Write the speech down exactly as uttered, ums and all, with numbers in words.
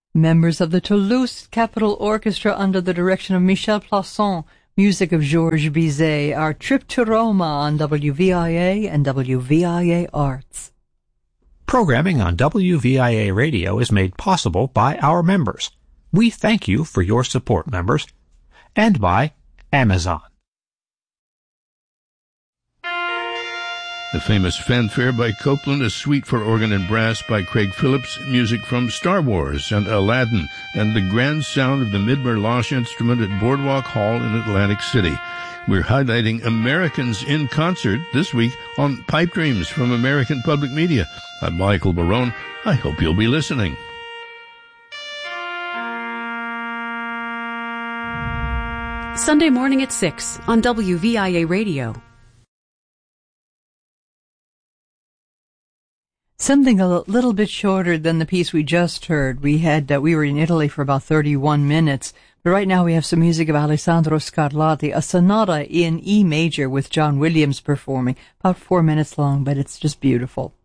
Members of the Toulouse Capitol Orchestra under the direction of Michel Plasson, music of Georges Bizet, our trip to Roma on W V I A and W V I A Arts. Programming on W V I A Radio is made possible by our members. We thank you for your support, members, and by Amazon. The famous fanfare by Copland, a suite for organ and brass by Craig Phillips, music from Star Wars and Aladdin, and the grand sound of the Midmer-Losh instrument at Boardwalk Hall in Atlantic City. We're highlighting Americans in concert this week on Pipe Dreams from American Public Media. I'm Michael Barone. I hope you'll be listening. Sunday morning at six on W V I A Radio. Something a little bit shorter than the piece we just heard. We had uh, we were in Italy for about thirty-one minutes, but right now we have some music of Alessandro Scarlatti, a sonata in E major with John Williams performing, about four minutes long, but it's just beautiful.